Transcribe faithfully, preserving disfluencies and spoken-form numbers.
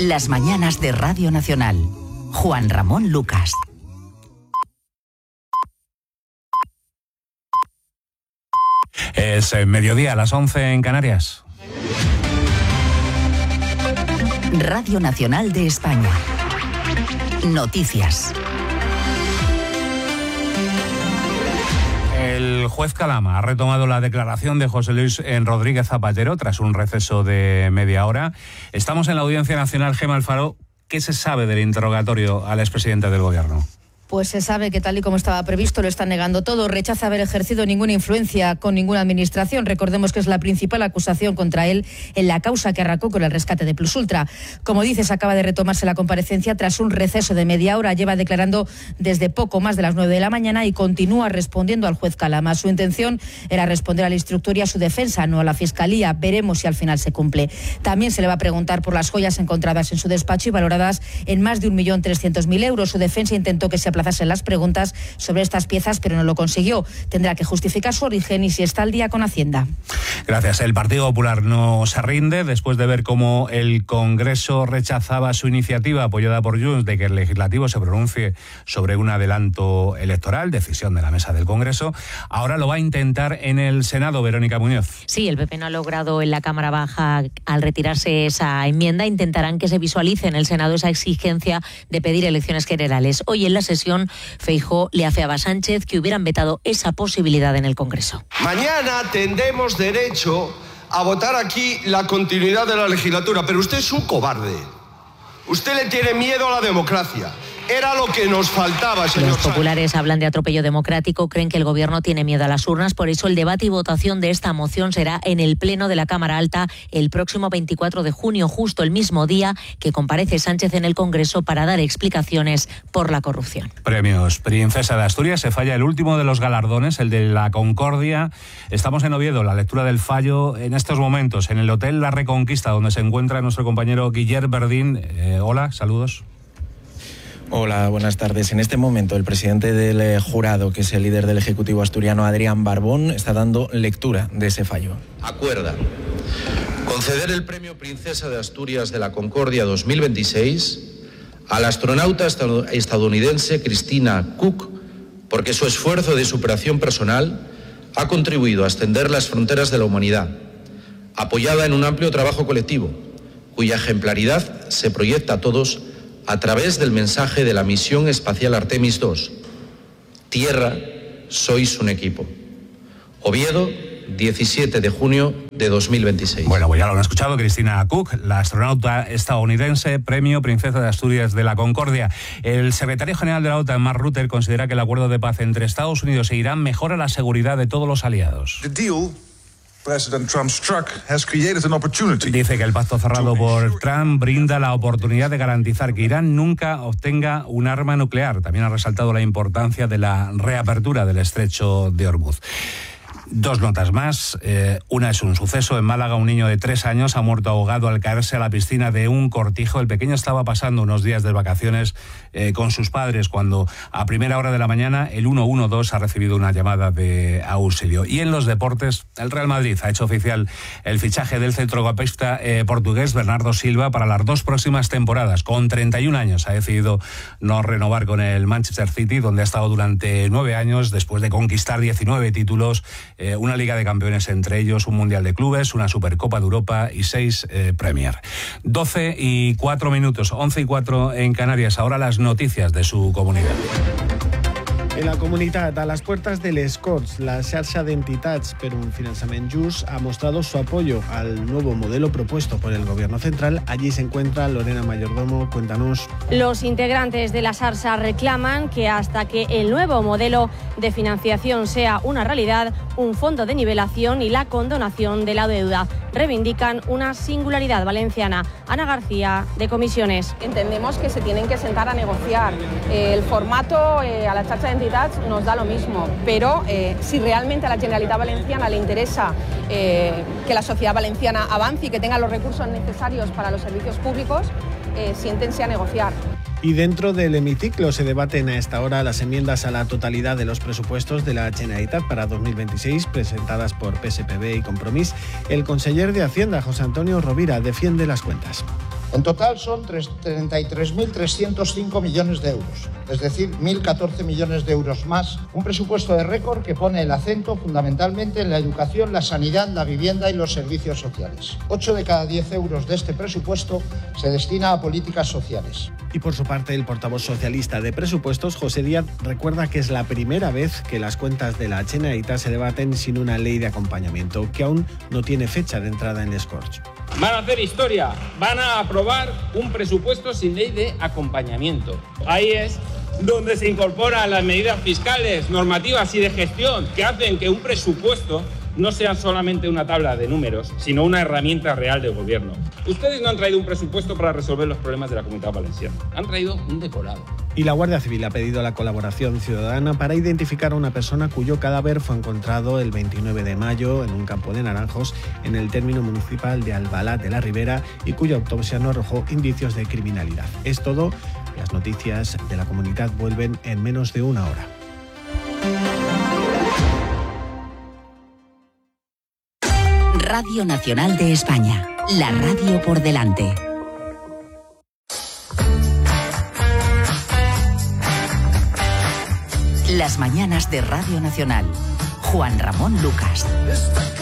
Las mañanas de Radio Nacional. Juan Ramón Lucas. Es mediodía, a las once en Canarias. Radio Nacional de España. Noticias. El juez Calama ha retomado la declaración de José Luis Rodríguez Zapatero tras un receso de media hora. Estamos en la Audiencia Nacional. Gemma Alfaro, ¿qué se sabe del interrogatorio al expresidente del Gobierno? Pues se sabe que tal y como estaba previsto lo está negando todo. Rechaza haber ejercido ninguna influencia con ninguna administración. Recordemos que es la principal acusación contra él en la causa que arrancó con el rescate de Plus Ultra. Como dices, acaba de retomarse la comparecencia tras un receso de media hora. Lleva declarando desde poco más de las nueve de la mañana y continúa respondiendo al juez Calama. Su intención era responder al instructor y a su defensa, no a la Fiscalía. Veremos si al final se cumple. También se le va a preguntar por las joyas encontradas en su despacho y valoradas en más de un millón trescientos mil euros. Su defensa intentó que se aplazase en las preguntas sobre estas piezas, pero no lo consiguió. Tendrá que justificar su origen y si está al día con Hacienda. Gracias. El Partido Popular no se rinde después de ver cómo el Congreso rechazaba su iniciativa apoyada por Junts de que el Legislativo se pronuncie sobre un adelanto electoral, decisión de la mesa del Congreso. Ahora lo va a intentar en el Senado, Verónica Muñoz. Sí, el P P no ha logrado en la Cámara Baja al retirarse esa enmienda. Intentarán que se visualice en el Senado esa exigencia de pedir elecciones generales. Hoy en la sesión Feijóo le afeaba a Sánchez que hubieran vetado esa posibilidad en el Congreso. Mañana tendremos derecho a votar aquí la continuidad de la legislatura, pero usted es un cobarde. Usted le tiene miedo a la democracia. Era lo que nos faltaba, señor Los populares hablan de atropello democrático, creen que el Gobierno tiene miedo a las urnas, por eso el debate y votación de esta moción será en el Pleno de la Cámara Alta el próximo veinticuatro de junio, justo el mismo día que comparece Sánchez en el Congreso para dar explicaciones por la corrupción. Premios Princesa de Asturias, se falla el último de los galardones, el de la Concordia. Estamos en Oviedo, la lectura del fallo en estos momentos, en el Hotel La Reconquista, donde se encuentra nuestro compañero Guillermo Verdín. Eh, hola, saludos. Hola, buenas tardes. En este momento el presidente del eh, jurado, que es el líder del Ejecutivo asturiano, Adrián Barbón, está dando lectura de ese fallo. Acuerda conceder el Premio Princesa de Asturias de la Concordia dos mil veintiséis a la astronauta estadounidense Christina Cook porque su esfuerzo de superación personal ha contribuido a extender las fronteras de la humanidad, apoyada en un amplio trabajo colectivo, cuya ejemplaridad se proyecta a todos a través del mensaje de la misión espacial Artemis dos. Tierra, sois un equipo. Oviedo, diecisiete de junio de dos mil veintiséis. Bueno, pues ya lo han escuchado, Christina Cook, la astronauta estadounidense, Premio Princesa de Asturias de la Concordia. El secretario general de la OTAN, Mark Rutte, considera que el acuerdo de paz entre Estados Unidos e Irán mejora la seguridad de todos los aliados. The deal President Trump struck has created an opportunity. Dice que el pacto cerrado por Trump brinda la oportunidad de garantizar que Irán nunca obtenga un arma nuclear. También ha resaltado la importancia de la reapertura del estrecho de Hormuz. Dos notas más. Eh, una es un suceso. En Málaga, un niño de tres años ha muerto ahogado al caerse a la piscina de un cortijo. El pequeño estaba pasando unos días de vacaciones eh, con sus padres cuando a primera hora de la mañana el uno uno dos ha recibido una llamada de auxilio. Y en los deportes, el Real Madrid ha hecho oficial el fichaje del centrocampista eh, portugués Bernardo Silva para las dos próximas temporadas. Con treinta y un años ha decidido no renovar con el Manchester City, donde ha estado durante nueve años después de conquistar diecinueve títulos, Eh, una Liga de Campeones entre ellos, un Mundial de Clubes, una Supercopa de Europa y seis eh, Premier. doce y cuatro minutos, once y cuatro en Canarias. Ahora las noticias de su comunidad. En la comunitat, a las puertas del Escorts, la xarxa d'entitats per un finançament just ha mostrado su apoyo al nuevo modelo propuesto por el Gobierno central. Allí se encuentra Lorena Mayordomo. Cuéntanos. Los integrantes de la xarxa reclaman que hasta que el nuevo modelo de financiación sea una realidad, un fondo de nivelación y la condonación de la deuda. Reivindican una singularidad valenciana. Ana García, de Comisiones. Entendemos que se tienen que sentar a negociar. Eh, el formato eh, a la xarxa d'entitats nos da lo mismo, pero eh, si realmente a la Generalitat Valenciana le interesa eh, que la sociedad valenciana avance y que tenga los recursos necesarios para los servicios públicos, eh, siéntense a negociar. Y dentro del hemiciclo se debaten a esta hora las enmiendas a la totalidad de los presupuestos de la Generalitat para dos mil veintiséis presentadas por P S P B y Compromís. El conseller de Hacienda, José Antonio Rovira, defiende las cuentas. En total son treinta y tres mil trescientos cinco millones de euros, es decir, mil catorce millones de euros más. Un presupuesto de récord que pone el acento fundamentalmente en la educación, la sanidad, la vivienda y los servicios sociales. ocho de cada diez euros de este presupuesto se destina a políticas sociales. Y por su parte, el portavoz socialista de presupuestos, José Díaz, recuerda que es la primera vez que las cuentas de la Generalitat se debaten sin una ley de acompañamiento, que aún no tiene fecha de entrada en el Scorch. Van a hacer historia, van a aprobar un presupuesto sin ley de acompañamiento. Ahí es donde se incorporan las medidas fiscales, normativas y de gestión que hacen que un presupuesto no sea solamente una tabla de números, sino una herramienta real de gobierno. Ustedes no han traído un presupuesto para resolver los problemas de la Comunidad Valenciana, han traído un decorado. Y la Guardia Civil ha pedido la colaboración ciudadana para identificar a una persona cuyo cadáver fue encontrado el veintinueve de mayo en un campo de naranjos en el término municipal de Albalat de la Ribera y cuya autopsia no arrojó indicios de criminalidad. Es todo. Las noticias de la comunidad vuelven en menos de una hora. Radio Nacional de España, la radio por delante. Las mañanas de Radio Nacional. Juan Ramón Lucas.